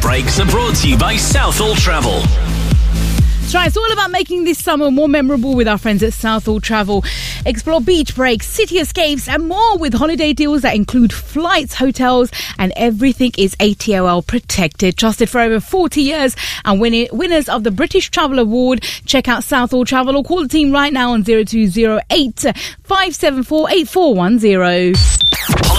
breaks are brought to you by Southall Travel. That's right, it's all about making this summer more memorable with our friends at Southall Travel. Explore beach breaks, city escapes and more with holiday deals that include flights, hotels and everything is ATOL protected. Trusted for over 40 years and winners of the British Travel Award. Check out Southall Travel or call the team right now on 0208 574 8410.